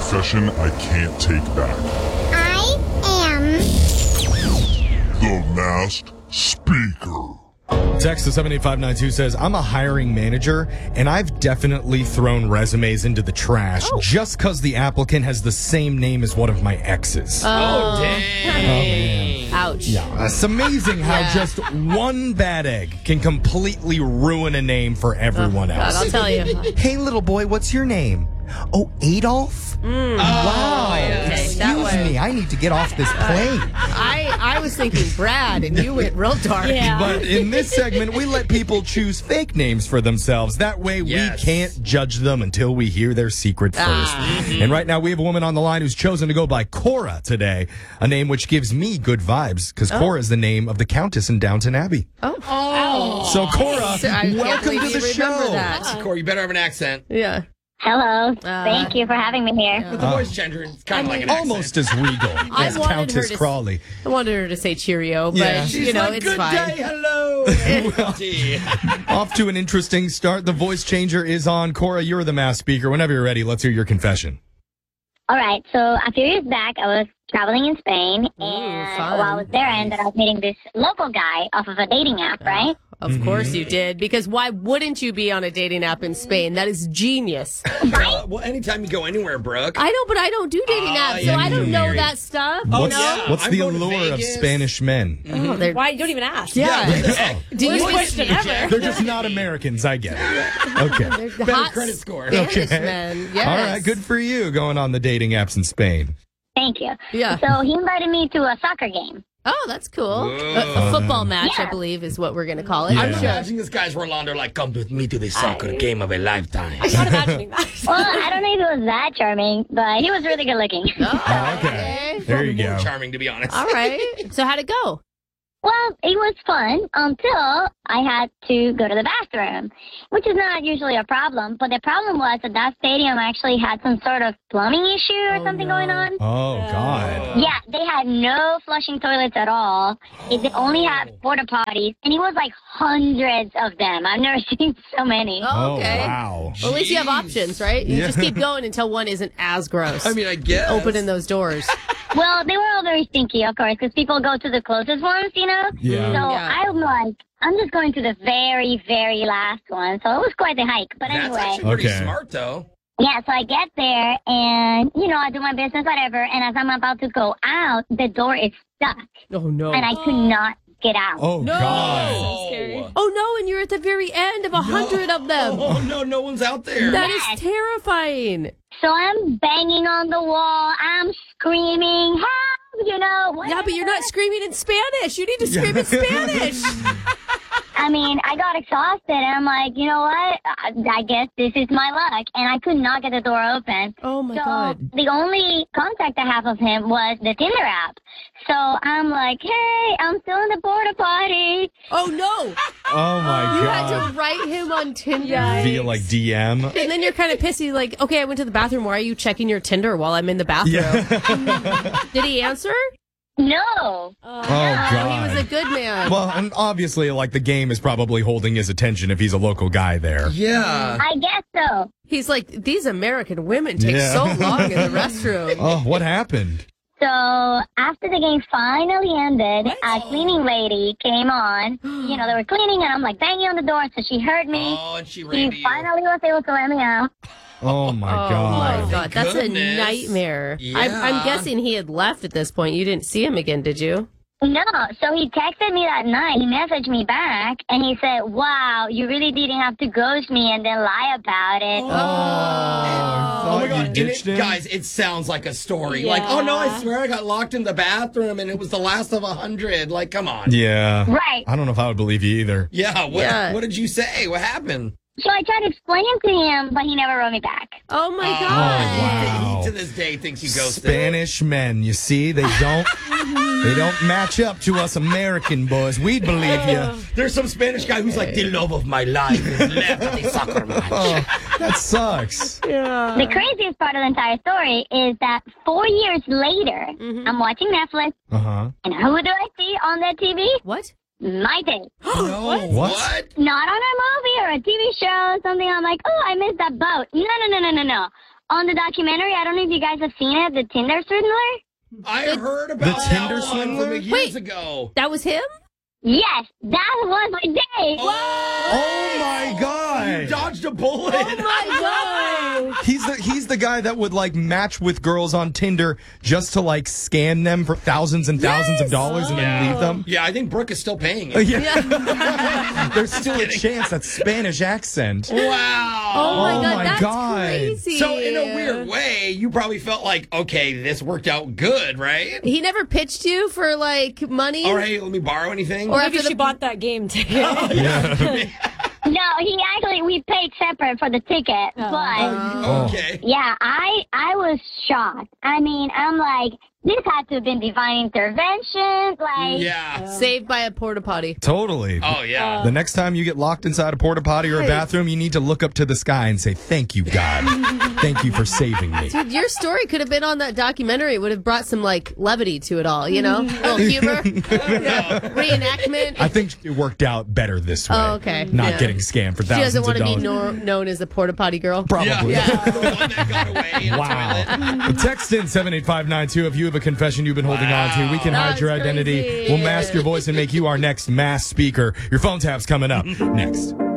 confession I can't take back. I am The Masked Speaker. Text to 78592 says, I'm a hiring manager, and I've definitely thrown resumes into the trash just because the applicant has the same name as one of my exes. Oh, dang. man. Ouch. Yeah, it's amazing how just one bad egg can completely ruin a name for everyone else. God, I'll tell you. Hey, little boy, what's your name? Oh, Adolf? Wow. yes. That Excuse way. me, I need to get off this plane. I was thinking Brad, and you went real dark. But in this segment, we let people choose fake names for themselves. That way, we can't judge them until we hear their secret first. And right now, we have a woman on the line who's chosen to go by Cora today, a name which gives me good vibes, because Cora is the name of the Countess in Downton Abbey. Oh. So, Cora, I can't welcome believe to you the remember show. that. Corey, you better have an accent. Yeah. Hello. Thank you for having me here. With the voice gender, it's kind of like an accent. Almost as regal as wanted Countess her to- Crawley. I wanted her to say Cheerio, but, Yeah. She's you know, like, it's good fine. day, hello. Off to an interesting start. The voice changer is on. Cora, you're the masked speaker. Whenever you're ready, let's hear your confession. All right. So a few years back, I was traveling in Spain, and fun. while I was there, I ended up meeting this local guy off of a dating app, right? Of course you did, because why wouldn't you be on a dating app in Spain? That is genius. Well, anytime you go anywhere, Brooke. I know, but I don't do dating apps, so yeah, I you don't do, know Mary. that stuff. What's, yeah. what's I'm the going to allure of Vegas. Spanish men? Oh, they're, Why? You don't even ask. yeah. Do you question ever. They're just not Americans. I get it. Okay. They're Better hot credit score. Spanish men. Yes. All right. Good for you going on the dating apps in Spain. Thank you. Yeah. So he invited me to a soccer game. Oh, that's cool. A football match, I believe, is what we're going to call it. Yeah. I'm imagining this guy's Rolando like, come with me to the soccer game of a lifetime. I'm not imagining that. Well, I don't know if he was that charming, but he was really good looking. Oh, Okay. There you More go. charming, to be honest. All right. So how'd it go? Well, it was fun until I had to go to the bathroom, which is not usually a problem. But the problem was that stadium actually had some sort of plumbing issue or something going on. Oh, God. Yeah, they had no flushing toilets at all. They only had porta potties, and it was like hundreds of them. I've never seen so many. Oh, okay. Wow. Well, at least you have Jeez. options, right? You just keep going until one isn't as gross. I mean, I guess. Opening those doors. Well, they were all very stinky, of course, because people go to the closest ones, you know? Yeah. So Yeah. I'm like, I'm just going to the very, very last one. So it was quite the hike. But That's anyway. actually pretty Okay. smart, though. Yeah, so I get there and, you know, I do my business, whatever. And as I'm about to go out, the door is stuck Oh, no. and I could not get out. Oh, No. God. Oh. Oh, no, and you're at the very end of 100 of them. Oh, no, no one's out there. That Yes. is terrifying. So I'm banging on the wall. I'm screaming, help, you know. Yeah, but you're not screaming in Spanish. You need to scream in Spanish. I mean, I got exhausted and I'm like, you know what? I guess this is my luck. And I could not get the door open. Oh, my So God. the only contact I have of him was the Tinder app. So I'm like, hey, I'm still in the porta potty. Oh, no. Oh, my You God. had to write him on Tinder. Via, like, DM. And then you're kind of pissy, like, okay, I went to the bathroom. Why are you checking your Tinder while I'm in the bathroom? Yeah. Did he answer? No. Oh, Oh, God. he was a good man. Well, and obviously, like, the game is probably holding his attention if he's a local guy there. Yeah. I guess so. He's like, these American women take Yeah. so long in the restroom. Oh, what happened? So after the game finally ended, a cleaning lady came on. You know, they were cleaning and I'm like banging on the door. So she heard me. Oh, and she ran to She you. finally was able to let me out. Oh, my Oh God. my God, that's goodness. a nightmare. Yeah. I'm guessing he had left at this point. You didn't see him again, did you? No, so he texted me that night. He messaged me back, and he said, wow, you really didn't have to ghost me and then lie about it. Oh my you God, and ditched him? guys, it sounds like a story. Like, oh no, I swear I got locked in the bathroom and it was the last of 100. Like, come on. Yeah. Right. I don't know if I would believe you either. Yeah, Yeah. what did you say? What happened? So I tried to explain to him, but he never wrote me back. Oh my God. wow. He to this day thinks you ghosted. Spanish men, you see, they don't match up to us American boys. We'd believe you. There's some Spanish guy who's like, the love of my life is left at the soccer match. Oh, that sucks. The craziest part of the entire story is that 4 years later, I'm watching Netflix, Uh-huh. and who do I see on that TV? What? My date. No, What? Not on a movie or a TV show or something. I'm like, oh, I missed that boat. No. on the documentary, I don't know if you guys have seen it, the Tinder swindler. I heard about The Tinder that one swindler? from years ago. That was him? Yes, that was my date. Oh my God. You dodged a bullet. Oh my God. He's the guy that would like match with girls on Tinder just to like scam them for thousands and thousands of dollars and then leave them. Yeah, I think Brooke is still paying it. Yeah. There's still a chance that Spanish accent. Wow. Oh my Oh God, my that's God. crazy. So in a weird way, you probably felt like, okay, this worked out good, right? He never pitched you for like money? All right, let me borrow anything. Or Maybe after she the- bought that game ticket. No, we paid separate for the ticket, but Okay. yeah, I was shocked. I mean, I'm like, this had to have been divine intervention. Like, Yeah. Saved by a porta potty. Totally. Oh, yeah. The next time you get locked inside a porta potty or a bathroom, you need to look up to the sky and say, "Thank you, God. Thank you for saving me." Dude, your story could have been on that documentary. It would have brought some like levity to it all, you know? A little humor. Reenactment. I think it worked out better this way. Oh, okay. Not Yeah. getting scammed for She thousands doesn't want of to dollars. be known as the porta potty girl. Probably. Yeah. The one that got away in a Wow. toilet. Text in 78592 if you have a confession you've been holding on to. We can hide That's your identity. crazy. We'll mask your voice and make you our next mass speaker. Your phone tap's coming up next.